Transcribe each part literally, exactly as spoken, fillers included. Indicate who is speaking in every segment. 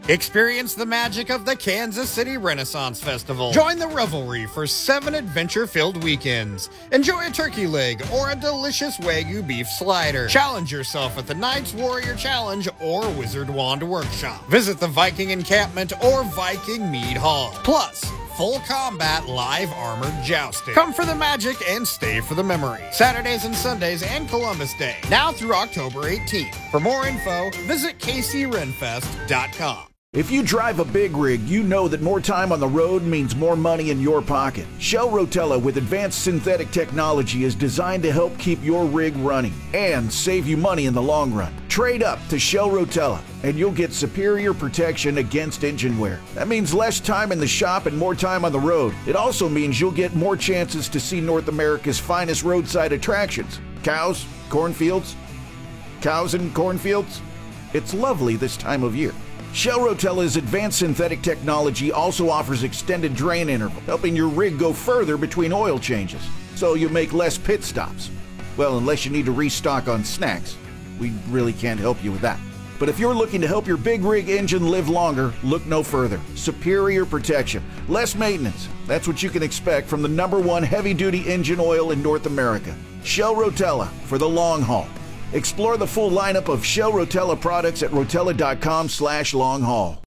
Speaker 1: Experience the magic of the Kansas City Renaissance Festival. Join the revelry for seven adventure-filled weekends. Enjoy a turkey leg or a delicious Wagyu beef slider. Challenge yourself at the Knights Warrior Challenge or Wizard Wand Workshop. Visit the Viking Encampment or Viking Mead Hall. Plus, full combat live armored jousting. Come for the magic and stay for the memory. Saturdays and Sundays and Columbus Day. Now through October eighteenth. For more info, visit K C Renfest dot com.
Speaker 2: If you drive a big rig, you know that more time on the road means more money in your pocket. Shell Rotella with advanced synthetic technology is designed to help keep your rig running and save you money in the long run. Trade up to Shell Rotella and you'll get superior protection against engine wear. That means less time in the shop and more time on the road. It also means you'll get more chances to see North America's finest roadside attractions. Cows, cornfields, cows and cornfields. It's lovely this time of year. Shell Rotella's advanced synthetic technology also offers extended drain interval, helping your rig go further between oil changes, so you make less pit stops. Well, unless you need to restock on snacks. We really can't help you with that. But if you're looking to help your big rig engine live longer, look no further. Superior protection, less maintenance. That's what you can expect from the number one heavy-duty engine oil in North America. Shell Rotella for the long haul. Explore the full lineup of Shell Rotella products at rotella.com slash long haul.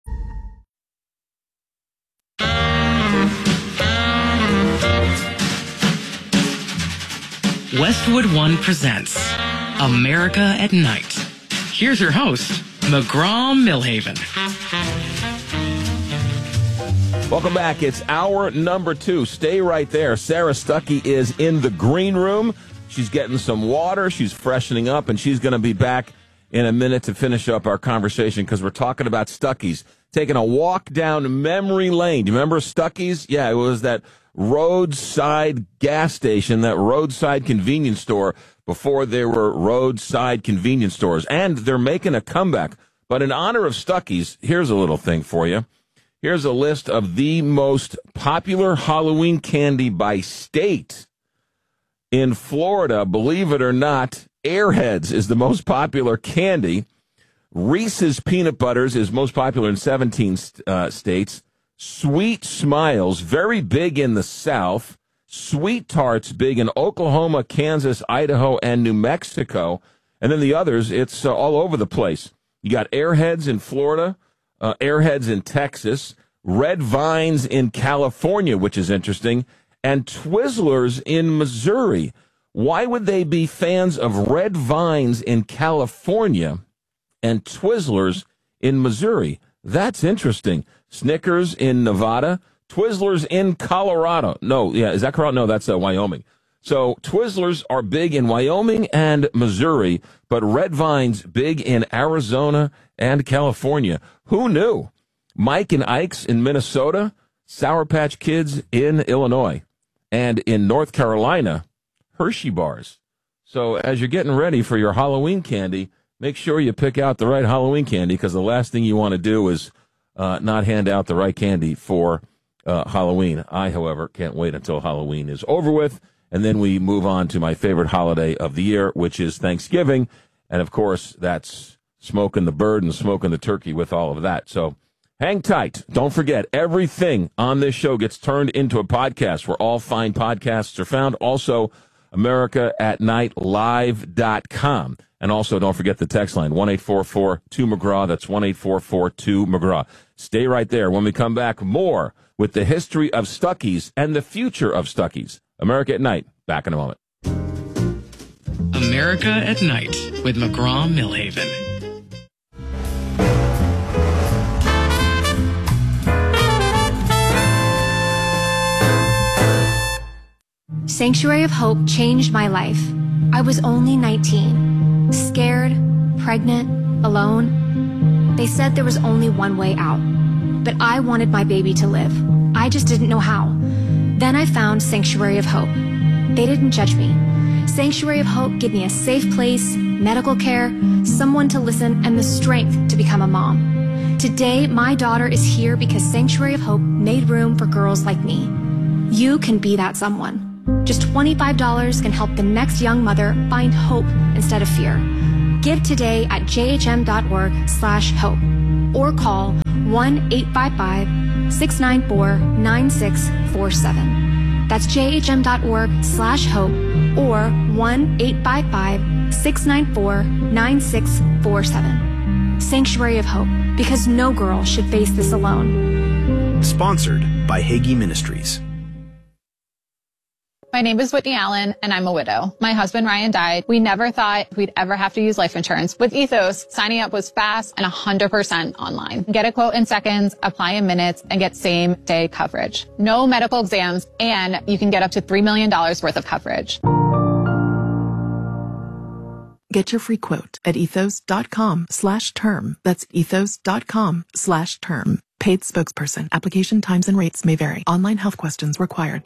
Speaker 3: Westwood One presents America at Night. Here's your host, McGraw-Milhaven.
Speaker 4: Welcome back. It's hour number two. Stay right there. Sarah Stuckey is in the green room. She's getting some water, she's freshening up, and she's going to be back in a minute to finish up our conversation because we're talking about Stuckey's. Taking a walk down memory lane. Do you remember Stuckey's? Yeah, it was that roadside gas station, that roadside convenience store before there were roadside convenience stores. And they're making a comeback. But in honor of Stuckey's, here's a little thing for you. Here's a list of the most popular Halloween candy by state. In Florida, believe it or not, Airheads is the most popular candy. Reese's Peanut Butters is most popular in seventeen uh, states. Sweet Smiles, very big in the South. Sweet Tarts, big in Oklahoma, Kansas, Idaho, and New Mexico. And then the others, it's uh, all over the place. You got Airheads in Florida, uh, Airheads in Texas, Red Vines in California, which is interesting, and Twizzlers in Missouri. Why would they be fans of Red Vines in California and Twizzlers in Missouri? That's interesting. Snickers in Nevada, Twizzlers in Colorado. No, yeah, is that correct? No, that's uh, Wyoming. So Twizzlers are big in Wyoming and Missouri, but Red Vines big in Arizona and California. Who knew? Mike and Ike's in Minnesota, Sour Patch Kids in Illinois. And in North Carolina, Hershey bars. So as you're getting ready for your Halloween candy, make sure you pick out the right Halloween candy because the last thing you want to do is uh, not hand out the right candy for uh, Halloween. I, however, can't wait until Halloween is over with. And then we move on to my favorite holiday of the year, which is Thanksgiving. And, of course, that's smoking the bird and smoking the turkey with all of that. So hang tight. Don't forget, everything on this show gets turned into a podcast where all fine podcasts are found. Also, America at Night Live dot com. And also, don't forget the text line, one eight four four two McGraw. That's one eight four four two McGraw. Stay right there. When we come back, more with the history of Stuckey's and the future of Stuckey's. America at Night. Back in a moment.
Speaker 3: America at Night with McGraw-Milhaven.
Speaker 5: Sanctuary of Hope changed my life. I was only nineteen, scared, pregnant, alone. They said there was only one way out, but I wanted my baby to live. I just didn't know how. Then I found Sanctuary of Hope. They didn't judge me. Sanctuary of Hope gave me a safe place, medical care, someone to listen, and the strength to become a mom. Today, my daughter is here because Sanctuary of Hope made room for girls like me. You can be that someone. Just twenty-five dollars can help the next young mother find hope instead of fear. Give today at jhm.org slash hope or call one eight five five, six nine four, nine six four seven. That's jhm.org slash hope or one eight five five, six nine four, nine six four seven. Sanctuary of Hope, because no girl should face this alone.
Speaker 6: Sponsored by Hagee Ministries.
Speaker 7: My name is Whitney Allen, and I'm a widow. My husband, Ryan, died. We never thought we'd ever have to use life insurance. With Ethos, signing up was fast and one hundred percent online. Get a quote in seconds, apply in minutes, and get same-day coverage. No medical exams, and you can get up to three million dollars worth of coverage.
Speaker 8: Get your free quote at ethos.com slash term. That's ethos.com slash term. Paid spokesperson. Application times and rates may vary. Online health questions required.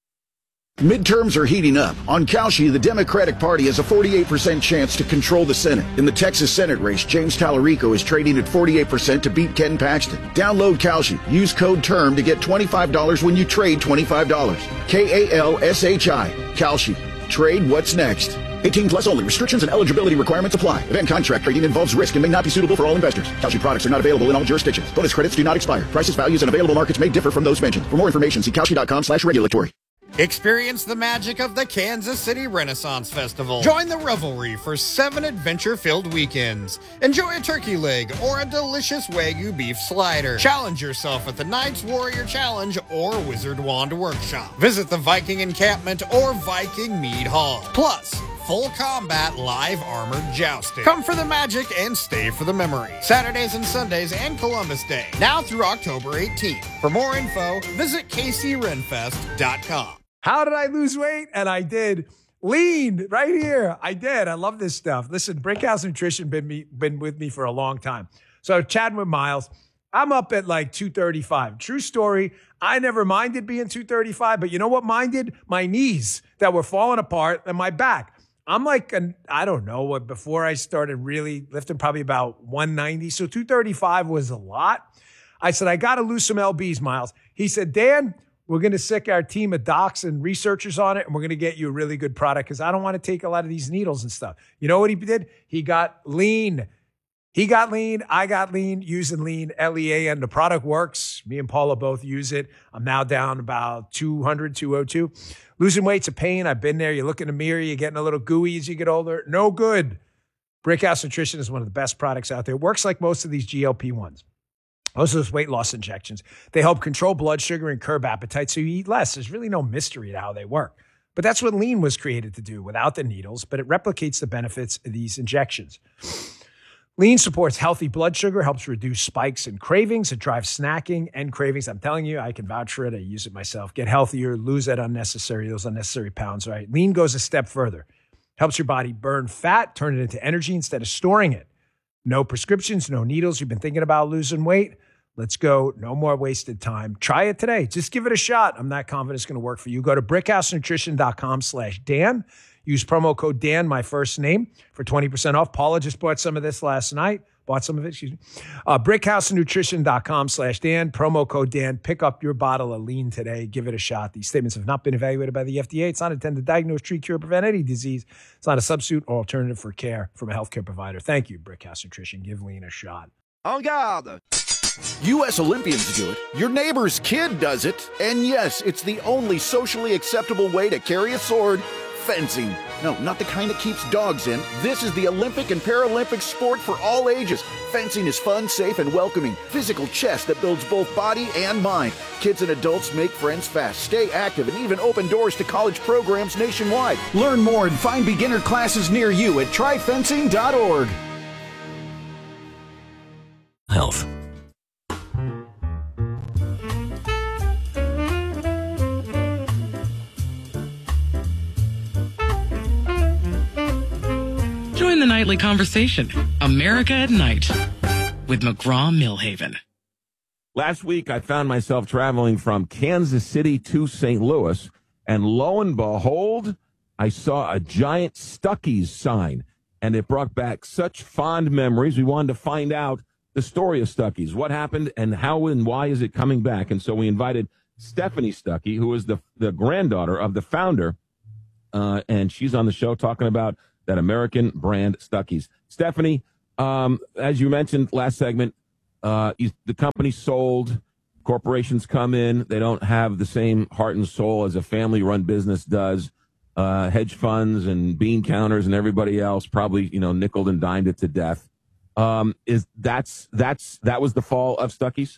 Speaker 2: Midterms are heating up. On Kalshi, the Democratic Party has a forty-eight percent chance to control the Senate. In the Texas Senate race, James Tallarico is trading at forty-eight percent to beat Ken Paxton. Download Kalshi. Use code TERM to get twenty-five dollars when you trade twenty-five dollars. K A L S H I. Kalshi. Trade what's next. eighteen plus only. Restrictions and eligibility requirements apply. Event contract trading involves risk and may not be suitable for all investors. Kalshi products are not available in all jurisdictions. Bonus credits do not expire. Prices, values, and available markets may differ from those mentioned. For more information, see kalshi.com slash regulatory.
Speaker 1: Experience the magic of the Kansas City Renaissance Festival. Join the revelry for seven adventure-filled weekends. Enjoy a turkey leg or a delicious Wagyu beef slider. Challenge yourself at the Knights Warrior Challenge or Wizard Wand Workshop. Visit the Viking Encampment or Viking Mead Hall. Plus, full combat live armored jousting. Come for the magic and stay for the memory. Saturdays and Sundays and Columbus Day. Now through October eighteenth. For more info, visit k c renfest dot com.
Speaker 9: How did I lose weight? And I did. Lean right here. I did. I love this stuff. Listen, Brickhouse Nutrition been me been with me for a long time. So chatting with Miles, I'm up at like two thirty-five. True story. I never minded being two thirty-five, but you know what minded? My knees that were falling apart and my back. I'm like, an, I don't know what, before I started really lifting, probably about one ninety. So two thirty-five was a lot. I said, I got to lose some L Bs, Miles. He said, Dan, we're going to sick our team of docs and researchers on it, and we're going to get you a really good product because I don't want to take a lot of these needles and stuff. You know what he did? He got lean. He got lean. I got lean using lean, L E A N. The product works. Me and Paula both use it. I'm now down about two hundred, two oh two. Losing weight's a pain. I've been there. You look in the mirror, you're getting a little gooey as you get older. No good. Brickhouse Nutrition is one of the best products out there. It works like most of these G L P ones. Most of those weight loss injections. They help control blood sugar and curb appetite so you eat less. There's really no mystery to how they work. But that's what lean was created to do without the needles, but it replicates the benefits of these injections. Lean supports healthy blood sugar, helps reduce spikes and cravings. It drives snacking and cravings. I'm telling you, I can vouch for it. I use it myself. Get healthier, lose that unnecessary, those unnecessary pounds, right? Lean goes a step further. Helps your body burn fat, turn it into energy instead of storing it. No prescriptions, no needles. You've been thinking about losing weight? Let's go. No more wasted time. Try it today. Just give it a shot. I'm not confident it's going to work for you. Go to brickhousenutrition.com slash Dan. Use promo code Dan, my first name, for twenty percent off. Paula just bought some of this last night. Bought some of it, excuse me. Uh, brickhousenutrition.com slash Dan. Promo code Dan. Pick up your bottle of lean today. Give it a shot. These statements have not been evaluated by the F D A. It's not intended to diagnose, treat, cure, prevent any disease. It's not a substitute or alternative for care from a healthcare provider. Thank you, Brickhouse Nutrition. Give lean a shot.
Speaker 2: En garde! U S Olympians do it, your neighbor's kid does it, and yes, it's the only socially acceptable way to carry a sword, fencing. No, not the kind that keeps dogs in. This is the Olympic and Paralympic sport for all ages. Fencing is fun, safe, and welcoming. Physical chess that builds both body and mind. Kids and adults make friends fast, stay active, and even open doors to college programs nationwide. Learn more and find beginner classes near you at try fencing dot org.
Speaker 6: Health.
Speaker 3: Join the nightly conversation, America at Night, with McGraw-Millhaven.
Speaker 4: Last week, I found myself traveling from Kansas City to Saint Louis, and lo and behold, I saw a giant Stuckey's sign, and it brought back such fond memories. We wanted to find out the story of Stuckey's, what happened, and how and why is it coming back. And so we invited Stephanie Stuckey, who is the, the granddaughter of the founder, uh, and she's on the show talking about that American brand Stuckey's. Stephanie, um, as you mentioned last segment, Uh, you, the company sold. Corporations come in. They don't have the same heart and soul as a family-run business does. Uh, hedge funds and bean counters and everybody else probably, you know, nickeled and dimed it to death. Um, is that's that's that was the fall of Stuckey's?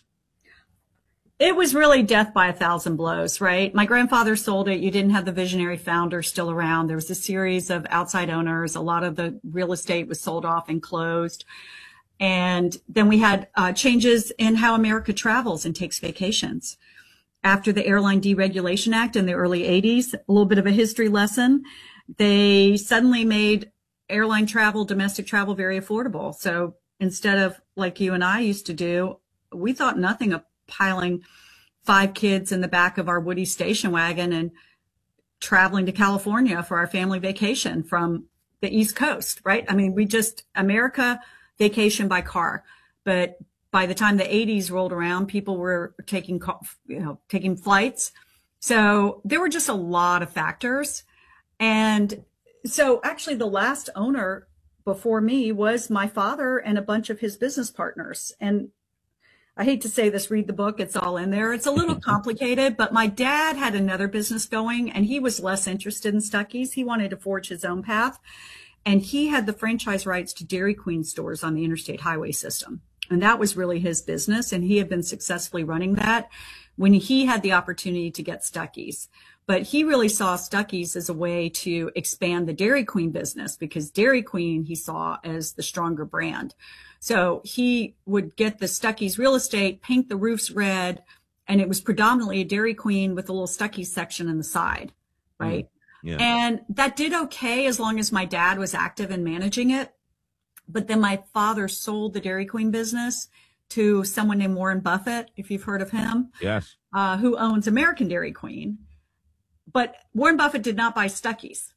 Speaker 10: It was really death by a thousand blows, right? My grandfather sold it. You didn't have the visionary founder still around. There was a series of outside owners. A lot of the real estate was sold off and closed. And then we had uh, changes in how America travels and takes vacations. After the Airline Deregulation Act in the early eighties, a little bit of a history lesson, they suddenly made airline travel, domestic travel very affordable. So instead of like you and I used to do, we thought nothing of piling five kids in the back of our Woody station wagon and traveling to California for our family vacation from the East Coast, right? I mean, we just, America vacation by car. But by the time the eighties rolled around, people were taking, you know, taking flights. So there were just a lot of factors. And so actually the last owner before me was my father and a bunch of his business partners. And I hate to say this, read the book. It's all in there. It's a little complicated, but my dad had another business going and he was less interested in Stuckey's. He wanted to forge his own path. And he had the franchise rights to Dairy Queen stores on the interstate highway system. And that was really his business. And he had been successfully running that when he had the opportunity to get Stuckey's. But he really saw Stuckey's as a way to expand the Dairy Queen business because Dairy Queen he saw as the stronger brand. So he would get the Stuckey's real estate, paint the roofs red, and it was predominantly a Dairy Queen with a little Stuckey's section in the side, right? Mm, yeah. And that did okay as long as my dad was active in managing it. But then my father sold the Dairy Queen business to someone named Warren Buffett, if you've heard of him.
Speaker 4: Yes.
Speaker 10: Uh, who owns American Dairy Queen. But Warren Buffett did not buy Stuckey's.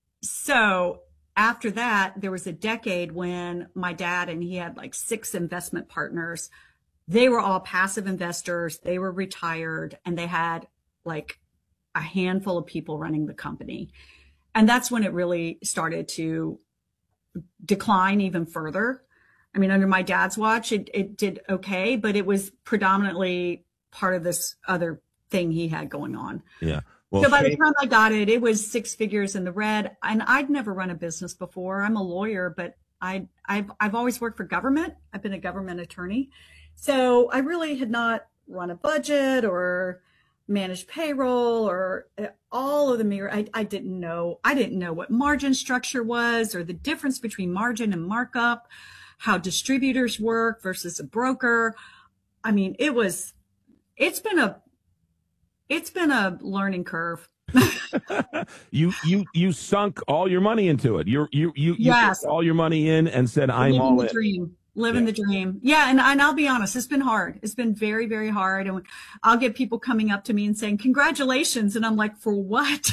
Speaker 10: So after that, there was a decade when my dad and he had like six investment partners. They were all passive investors. They were retired and they had like a handful of people running the company. And that's when it really started to decline even further. I mean, under my dad's watch, it, it did okay, but it was predominantly part of this other thing he had going on.
Speaker 4: Yeah. Well,
Speaker 10: so by the time I got it, it was six figures in the red. And I'd never run a business before. I'm a lawyer, but I, I've, I've always worked for government. I've been a government attorney. So I really had not run a budget or managed payroll or all of the mirror. I, I didn't know. I didn't know what margin structure was or the difference between margin and markup, how distributors work versus a broker. I mean, it was, it's been a, It's been a learning curve.
Speaker 4: you you you sunk all your money into it. You you you, you
Speaker 10: yes.
Speaker 4: put all your money in and said, "I'm
Speaker 10: living
Speaker 4: all
Speaker 10: the
Speaker 4: in."
Speaker 10: Dream. Living yeah. the dream. Yeah, and, and I'll be honest, it's been hard. It's been very, very hard. And I'll get people coming up to me and saying, "Congratulations," and I'm like, "For what?"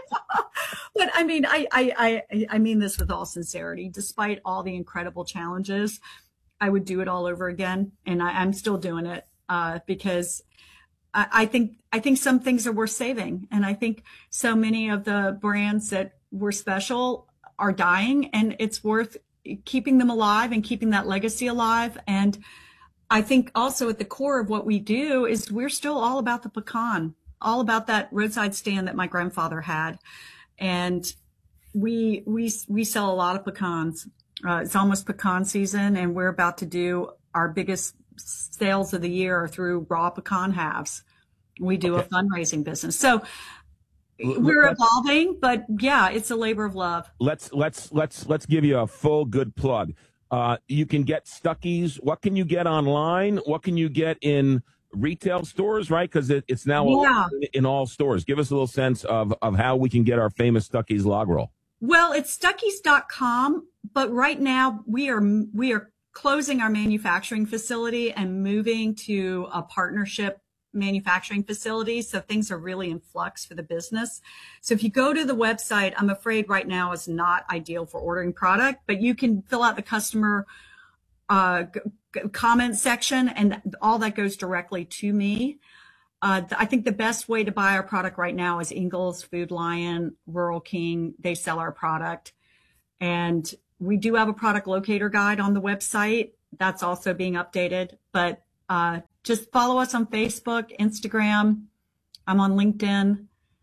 Speaker 10: But I mean, I I I I mean this with all sincerity. Despite all the incredible challenges, I would do it all over again, and I, I'm still doing it uh, because. I think I think some things are worth saving. And I think so many of the brands that were special are dying and it's worth keeping them alive and keeping that legacy alive. And I think also at the core of what we do is we're still all about the pecan, all about that roadside stand that my grandfather had. And we we we sell a lot of pecans. Uh, it's almost pecan season and we're about to do our biggest sales of the year through raw pecan halves. We do okay. a fundraising business. So we're let's, evolving, but yeah, it's a labor of love.
Speaker 4: Let's let's let's let's give you a full good plug. Uh, you can get Stuckey's. What can you get online? What can you get in retail stores, right? Because it, it's now
Speaker 10: yeah.
Speaker 4: in all stores. Give us a little sense of, of how we can get our famous Stuckey's log roll.
Speaker 10: Well, it's Stuckey's dot com, but right now we are we are closing our manufacturing facility and moving to a partnership manufacturing facility. So things are really in flux for the business. So if you go to the website, I'm afraid right now is not ideal for ordering product, but you can fill out the customer uh, g- comment section and all that goes directly to me. Uh, I think the best way to buy our product right now is Ingles, Food Lion, Rural King. They sell our product. And we do have a product locator guide on the website. that's also being updated. But uh, just follow us on Facebook, Instagram. I'm on LinkedIn.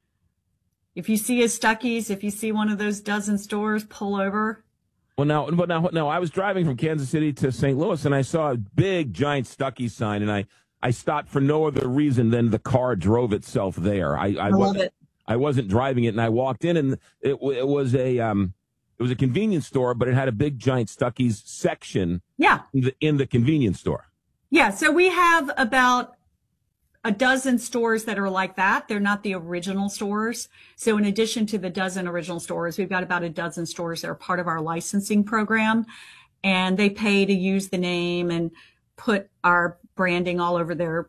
Speaker 10: If you see a Stuckey's, if you see one of those dozen stores, pull over.
Speaker 4: Well, now, but now, now, I was driving from Kansas City to Saint Louis, and I saw a big, giant Stuckey's sign, and I, I stopped for no other reason than the car drove itself there. I, I,
Speaker 10: I love it.
Speaker 4: I wasn't driving it, and I walked in, and it, it was a um, it was a convenience store, but it had a big, giant Stuckey's section.
Speaker 10: Yeah.
Speaker 4: In the, in the convenience store.
Speaker 10: Yeah. So we have about a dozen stores that are like that. They're not the original stores. So in addition to the dozen original stores, we've got about a dozen stores that are part of our licensing program, and they pay to use the name and put our branding all over their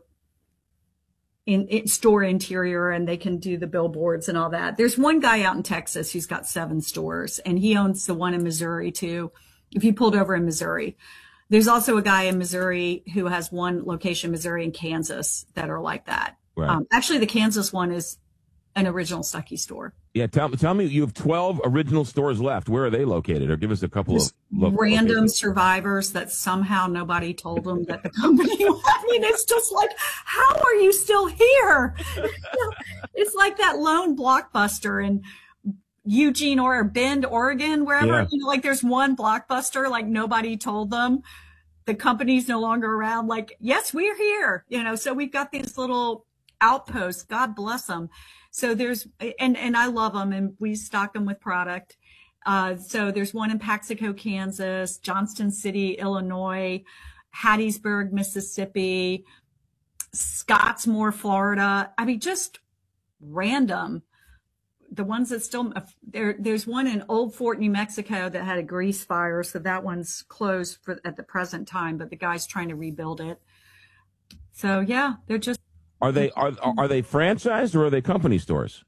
Speaker 10: in, in store interior, and they can do the billboards and all that. There's one guy out in Texas who's got seven stores, and he owns the one in Missouri too. If you pulled over in Missouri, there's also a guy in Missouri who has one location, Missouri and Kansas, that are like that.
Speaker 4: Right.
Speaker 10: Um, actually, the Kansas one is an original Stuckey store.
Speaker 4: Yeah, tell, tell me, you have twelve original stores left. Where are they located? Or give us a couple
Speaker 10: Just
Speaker 4: of
Speaker 10: random
Speaker 4: locations.
Speaker 10: survivors that somehow nobody told them that the company. I mean, it's just like, how are you still here? It's like that lone Blockbuster in Eugene or Bend, Oregon, wherever.
Speaker 4: Yeah.
Speaker 10: You know, like there's one Blockbuster, like nobody told them. The company's no longer around. Like, yes, we're here. You know, so we've got these little outposts. God bless them. So there's, and, and I love them, and we stock them with product. Uh, so there's one in Paxico, Kansas, Johnston City, Illinois, Hattiesburg, Mississippi, Scottsmore, Florida. I mean, just random. The ones that still, there, there's one in Old Fort, New Mexico that had a grease fire. So that one's closed for, at the present time, but the guy's trying to rebuild it. So yeah, they're just,
Speaker 4: Are they are are they franchised or are they company stores?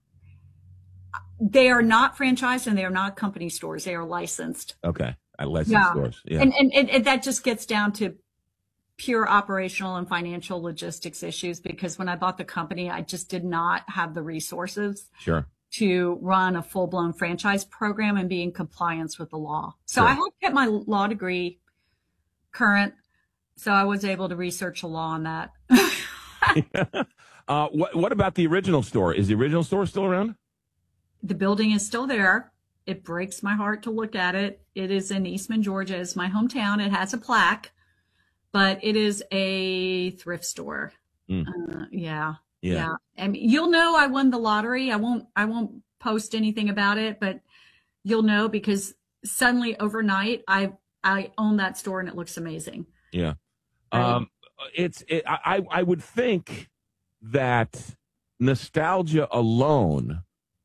Speaker 10: they are not franchised and they are not company stores. They are licensed.
Speaker 4: Okay, I licensed
Speaker 10: Yeah.
Speaker 4: stores. Yeah,
Speaker 10: And, and, and, and that just gets down to pure operational and financial logistics issues, because when I bought the company, I just did not have the resources
Speaker 4: sure.
Speaker 10: to run a full-blown franchise program and be in compliance with the law. So
Speaker 4: Sure.
Speaker 10: I have kept my law degree current, so I was able to research the law on that.
Speaker 4: uh, what what about the original store? Is the original store still around?
Speaker 10: The building is still there. It breaks my heart to look at it. It is in Eastman, Georgia. It's my hometown. It has a plaque, but it is a thrift store.
Speaker 4: Mm.
Speaker 10: Uh, yeah.
Speaker 4: Yeah.
Speaker 10: Yeah. And you'll know I won the lottery. I won't, I won't post anything about it, but you'll know because suddenly overnight I, I own that store and it looks amazing.
Speaker 4: Yeah.
Speaker 10: Right.
Speaker 4: Um, it's it, I I would think that nostalgia alone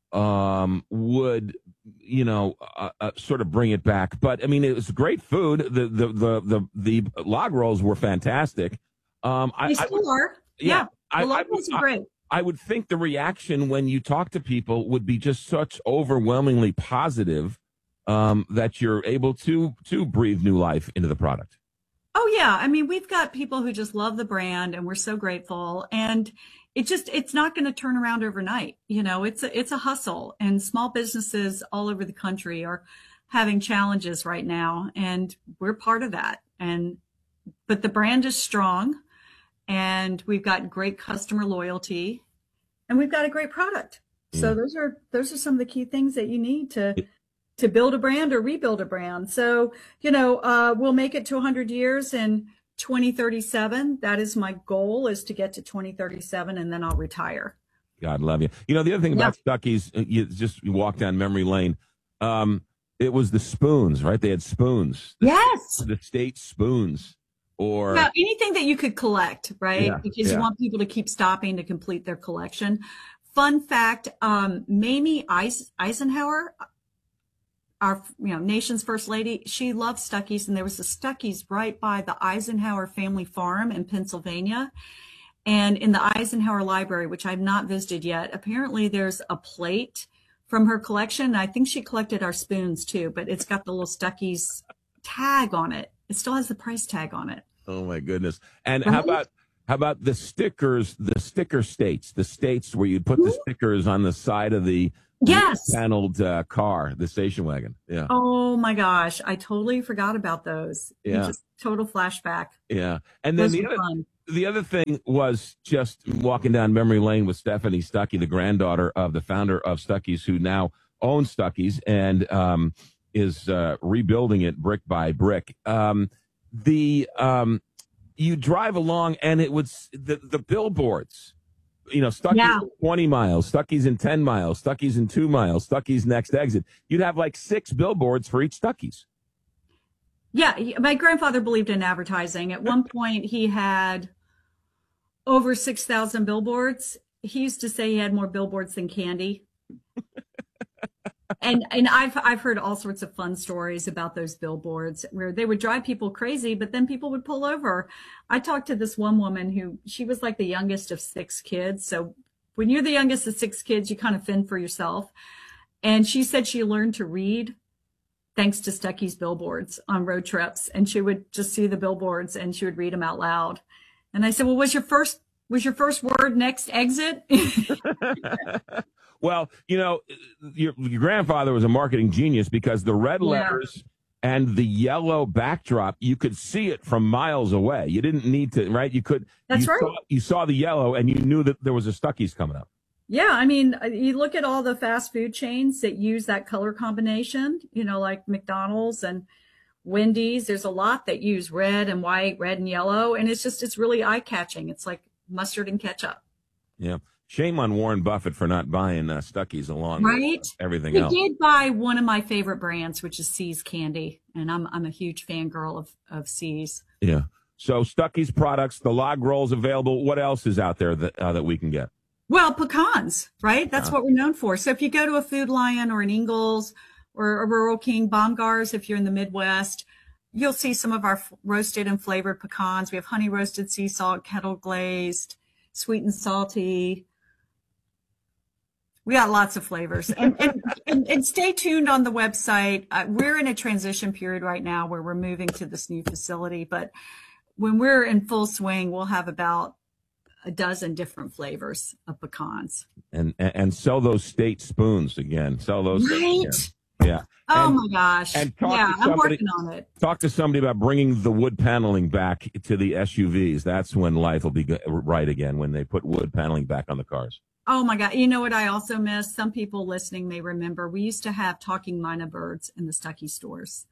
Speaker 4: um, would you know uh, uh, sort of bring it back. But I mean, it was great food. The the the the, the log rolls were fantastic. Um, I,
Speaker 10: They
Speaker 4: I
Speaker 10: still
Speaker 4: would-
Speaker 10: are.
Speaker 4: yeah,
Speaker 10: Yeah.
Speaker 4: I,
Speaker 10: The
Speaker 4: I,
Speaker 10: log rolls are
Speaker 4: I-
Speaker 10: great.
Speaker 4: I would think the reaction when you talk to people would be just such overwhelmingly positive um, that you're able to to breathe new life into the product.
Speaker 10: Oh yeah. I mean, we've got people who just love the brand and we're so grateful. And it just, it's not going to turn around overnight. You know, it's a, it's a hustle, and small businesses all over the country are having challenges right now, and we're part of that. And, but the brand is strong, and we've got great customer loyalty, and we've got a great product. So
Speaker 4: Mm.
Speaker 10: those are, those are some of the key things that you need to, to build a brand or rebuild a brand. So, you know, uh, we'll make it to one hundred years in twenty thirty-seven. That is my goal, is to get to twenty thirty-seven, and then I'll retire.
Speaker 4: God love you. You know, the other thing about Stuckey's, uh, you just you walk down memory lane. Um, it was the spoons, right? They had spoons. The,
Speaker 10: Yes.
Speaker 4: The state spoons. Or
Speaker 10: Well, anything that you could collect, right?
Speaker 4: Yeah,
Speaker 10: Because
Speaker 4: yeah.
Speaker 10: you want people to keep stopping to complete their collection. Fun fact, um, Mamie Eis- Eisenhower, our you know nation's first lady, she loved Stuckey's, and there was a Stuckey's right by the Eisenhower family farm in Pennsylvania. And in the Eisenhower Library, which I've not visited yet, apparently there's a plate from her collection. I think she collected our spoons too, but it's got the little Stuckey's tag on it. It still has the price tag on it.
Speaker 4: oh my goodness! And how
Speaker 10: Right?
Speaker 4: about How about the stickers, the sticker states, the states where you'd put the stickers on the side of the
Speaker 10: yes.
Speaker 4: paneled uh, car, the station wagon? Yeah.
Speaker 10: Oh, my gosh. I totally forgot about those.
Speaker 4: Yeah.
Speaker 10: Just total flashback.
Speaker 4: Yeah. And then
Speaker 10: those
Speaker 4: the
Speaker 10: were
Speaker 4: other,
Speaker 10: fun.
Speaker 4: the other thing was just walking down memory lane with Stephanie Stuckey, the granddaughter of the founder of Stuckey's, who now owns Stuckey's and um, is uh, rebuilding it brick by brick. Um, the um, you drive along and it would the, the billboards, you know, Stuckey's
Speaker 10: Yeah.
Speaker 4: in twenty miles, Stuckey's in ten miles, Stuckey's in two miles, Stuckey's next exit. You'd have like six billboards for each Stuckey's.
Speaker 10: Yeah, he- my grandfather believed in advertising. At one point, he had over six thousand billboards. He used to say he had more billboards than candy. And and I've I've heard all sorts of fun stories about those billboards where they would drive people crazy, but then people would pull over. I talked to this one woman who she was like the youngest of six kids. So when you're the youngest of six kids, you kind of fend for yourself. And she said she learned to read thanks to Stuckey's billboards on road trips. And she would just see the billboards and she would read them out loud. And I said, well, was your first was your first word next exit?
Speaker 4: Well, you know, your, your grandfather was a marketing genius because the red
Speaker 10: Yeah.
Speaker 4: letters and the yellow backdrop, you could see it from miles away. You didn't need to, right? You could.
Speaker 10: That's
Speaker 4: you
Speaker 10: right.
Speaker 4: Saw, you saw the yellow and you knew that there was a Stuckey's coming up.
Speaker 10: Yeah, I mean, you look at all the fast food chains that use that color combination, you know, like McDonald's and Wendy's. There's a lot that use red and white, red and yellow. And it's just, it's really eye-catching. It's like mustard and ketchup.
Speaker 4: Yeah. Shame on Warren Buffett for not buying uh, Stuckey's along
Speaker 10: Right?
Speaker 4: with everything
Speaker 10: He
Speaker 4: else.
Speaker 10: did buy one of my favorite brands, which is See's Candy. And I'm I'm a huge fangirl of, of See's.
Speaker 4: Yeah. So Stuckey's products, the log rolls available. What else is out there that uh, that we can get?
Speaker 10: Well, pecans, right? That's
Speaker 4: Yeah.
Speaker 10: what we're known for. So if you go to a Food Lion or an Ingles or a Rural King, Baumgars, if you're in the Midwest, you'll see some of our f- roasted and flavored pecans. We have honey roasted sea salt, kettle glazed, sweet and salty. We got lots of flavors. And, and, and, and stay tuned on the website. Uh, we're in a transition period right now where we're moving to this new facility. But when we're in full swing, we'll have about a dozen different flavors of pecans.
Speaker 4: And and, and sell those state spoons again. Sell those.
Speaker 10: Right?
Speaker 4: Again. Yeah.
Speaker 10: Oh,
Speaker 4: And-
Speaker 10: my gosh.
Speaker 4: and talk
Speaker 10: Yeah,
Speaker 4: to
Speaker 10: I'm
Speaker 4: somebody-
Speaker 10: working on it.
Speaker 4: Talk to somebody about bringing the wood paneling back to the S U Vs. That's when life will be go- right again, when they put wood paneling back on the cars.
Speaker 10: Oh, my God. You know what I also miss? Some people listening may remember we used to have talking mynah birds in the Stuckey stores.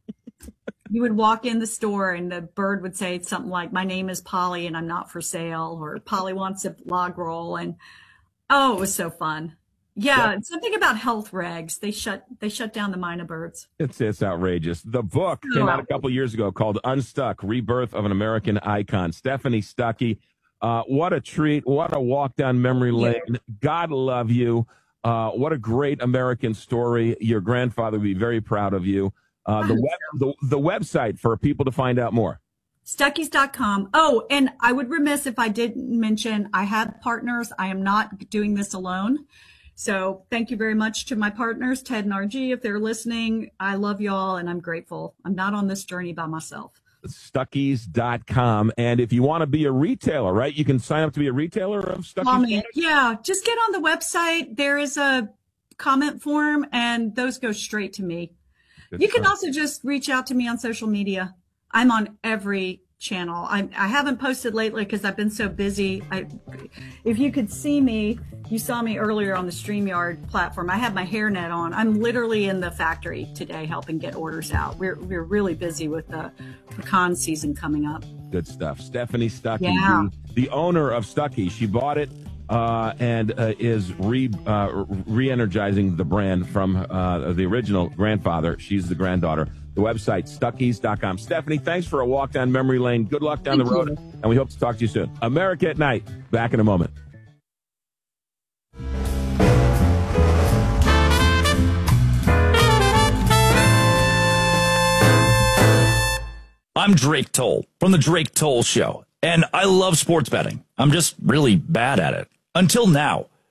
Speaker 10: You would walk in the store and the bird would say something like, my name is Polly and I'm not for sale, or Polly wants a log roll. And oh, it was so fun. Yeah,
Speaker 4: Yeah.
Speaker 10: something about health regs. They shut they shut down the mynah birds.
Speaker 4: It's it's outrageous. The book
Speaker 10: So
Speaker 4: came out a couple years ago called Unstuck, Rebirth of an American Icon. Stephanie Stuckey, uh, what a treat. What a walk down memory lane. God love you. Uh, what a great American story. Your grandfather would be very proud of you. Uh, the, web, the, the website for people to find out more.
Speaker 10: Stuckey's dot com. Oh, and I would remiss if I didn't mention I have partners. I am not doing this alone. So thank you very much to my partners, Ted and R G, if they're listening. I love y'all and I'm grateful. I'm not on this journey by myself.
Speaker 4: Stuckey's dot com. And if you want to be a retailer, right, you can sign up to be a retailer of Stuckey's.
Speaker 10: Comment. Yeah, just get on the website. There is a comment form and those go straight to me.
Speaker 4: Good
Speaker 10: You can
Speaker 4: stuff.
Speaker 10: also just reach out to me on social media. I'm on every channel. I, I haven't posted lately because I've been so busy. I, if you could see me, you saw me earlier on the StreamYard platform. I have my hairnet on. I'm literally in the factory today helping get orders out. We're we're really busy with the pecan season coming up.
Speaker 4: Good stuff. Stephanie Stuckey,
Speaker 10: Yeah.
Speaker 4: the, the owner of Stuckey. She bought it uh, and uh, is re uh, re-energizing the brand from uh, the original grandfather. She's the granddaughter. The website, Stuckey's dot com. Stephanie, thanks for a walk down memory lane. Good luck down
Speaker 10: Thank
Speaker 4: the road,
Speaker 10: you.
Speaker 4: and we hope to talk to you soon. America at Night. Back in a moment.
Speaker 11: I'm Drake Toll from The Drake Toll Show, and I love sports betting. I'm just really bad at it. Until now.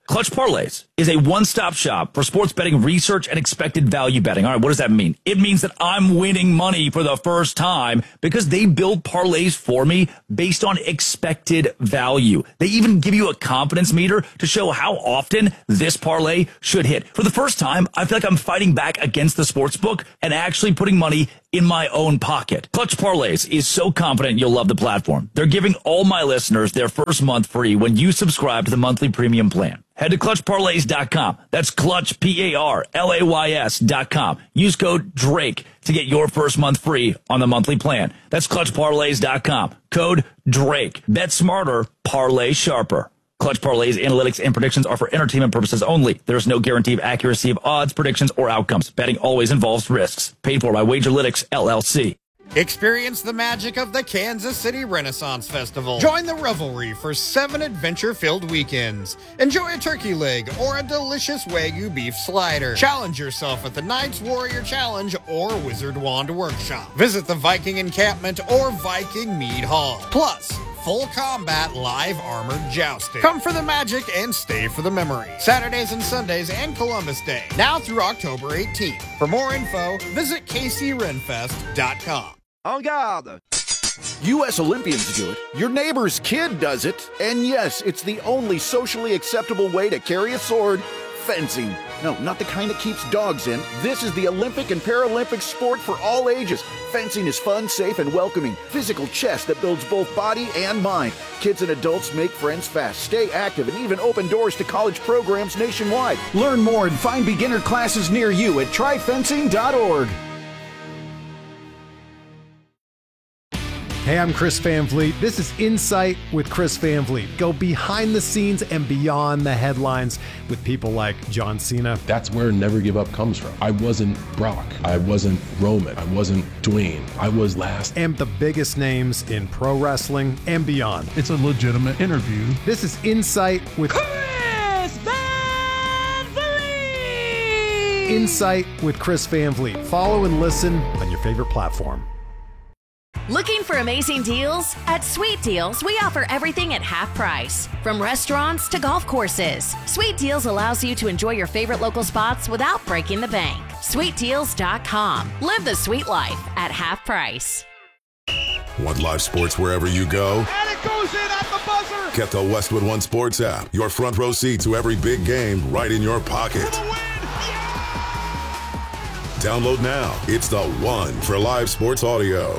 Speaker 11: Clutch Parlays is a one-stop shop for sports betting research and expected value betting. All right, what does that mean? It means that I'm winning money for the first time because they build parlays for me based on expected value. They even give you a confidence meter to show how often this parlay should hit. For the first time, I feel like I'm fighting back against the sports book and actually putting money in my own pocket. Clutch Parlays is so confident you'll love the platform. They're giving all my listeners their first month free when you subscribe to the monthly premium plan. Head to clutch parlays dot com. That's Clutch, P A R L A Y S dot com. Use code DRAKE to get your first month free on the monthly plan. That's clutch parlays dot com. Code DRAKE. Bet smarter, parlay sharper. Clutch Parlays, analytics, and predictions are for entertainment purposes only. There is no guarantee of accuracy of odds, predictions, or outcomes. Betting always involves risks. Paid for by Wagerlytics, L L C.
Speaker 1: Experience the magic of the Kansas City Renaissance Festival. Join the revelry for seven adventure-filled weekends. Enjoy a turkey leg or a delicious Wagyu beef slider. Challenge yourself at the Knights Warrior Challenge or Wizard Wand Workshop. Visit the Viking Encampment or Viking Mead Hall. Plus, full combat live armored jousting. Come for the magic and stay for the memory. Saturdays and Sundays and Columbus Day. Now through October eighteenth. For more info, visit K C Renfest dot com.
Speaker 2: En garde! U S Olympians do it, your neighbor's kid does it, and yes, it's the only socially acceptable way to carry a sword, fencing. No, not the kind that keeps dogs in. This is the Olympic and Paralympic sport for all ages. Fencing is fun, safe, and welcoming. Physical chess that builds both body and mind. Kids and adults make friends fast, stay active, and even open doors to college programs nationwide. Learn more and find beginner classes near you at try fencing dot org.
Speaker 12: Hey, I'm Chris Van Vliet. This is Insight with Chris Van Vliet. Go behind the scenes and beyond the headlines with people like John Cena.
Speaker 13: That's where Never Give Up comes from. I wasn't Brock. I wasn't Roman. I wasn't Dwayne. I was last.
Speaker 12: And the biggest names in pro wrestling and beyond.
Speaker 14: It's a legitimate interview.
Speaker 12: This is Insight with
Speaker 15: Chris Van Vliet.
Speaker 12: Insight with Chris Van Vliet. Follow and listen on your favorite platform.
Speaker 16: Looking for amazing deals? At Sweet Deals, we offer everything at half price. From restaurants to golf courses, Sweet Deals allows you to enjoy your favorite local spots without breaking the bank. sweet deals dot com. Live the sweet life at half price.
Speaker 17: Want live sports wherever you go?
Speaker 15: And it goes in at the buzzer!
Speaker 17: Get the Westwood One Sports app. Your front row seat to every big game right in your pocket.
Speaker 15: For the win! Yeah!
Speaker 17: Download now. It's the one for live sports audio.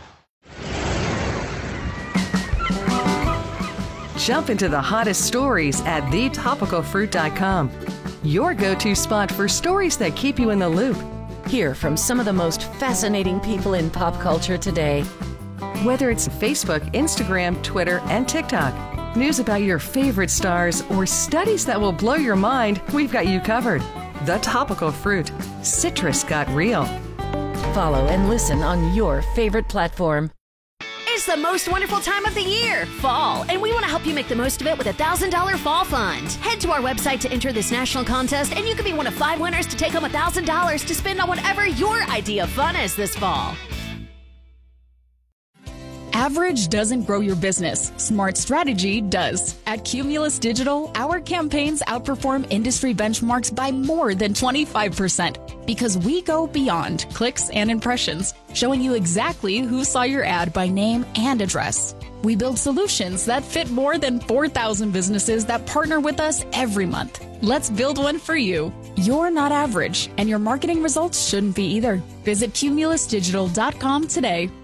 Speaker 18: Jump into the hottest stories at the topical fruit dot com. Your go-to spot for stories that keep you in the loop.
Speaker 19: Hear from some of the most fascinating people in pop culture today.
Speaker 18: Whether it's Facebook, Instagram, Twitter, and TikTok, news about your favorite stars, or studies that will blow your mind, we've got you covered. The Topical Fruit. Citrus got real.
Speaker 19: Follow and listen on your favorite platform.
Speaker 16: It's the most wonderful time of the year, fall, and we want to help you make the most of it with a one thousand dollars Fall Fund. Head to our website to enter this national contest, and you could be one of five winners to take home one thousand dollars to spend on whatever your idea of fun is this fall.
Speaker 20: Average doesn't grow your business. Smart strategy does. At Cumulus Digital, our campaigns outperform industry benchmarks by more than twenty-five percent because we go beyond clicks and impressions, showing you exactly who saw your ad by name and address. We build solutions that fit more than four thousand businesses that partner with us every month. Let's build one for you. You're not average, and your marketing results shouldn't be either. Visit cumulus digital dot com today.